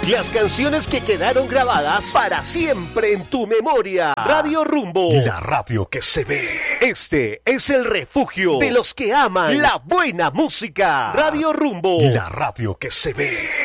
Las canciones que quedaron grabadas para siempre en tu memoria. Radio Rumbo, la radio que se ve. Este es el refugio de los que aman la buena música. Radio Rumbo, la radio que se ve.